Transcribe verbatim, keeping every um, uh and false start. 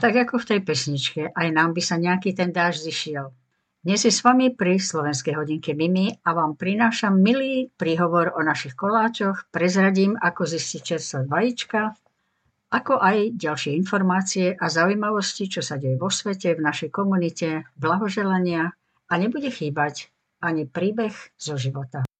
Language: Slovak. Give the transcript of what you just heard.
tak ako v tej pesničke, aj nám by sa nejaký ten dážď zišiel. Dnes je s vami pri Slovenskej hodinke Mimi a vám prinášam milý príhovor o našich koláčoch, prezradím, ako zistiť čerstvé vajíčka, ako aj ďalšie informácie a zaujímavosti, čo sa deje vo svete, v našej komunite, blahoželania a nebude chýbať ani príbeh zo života.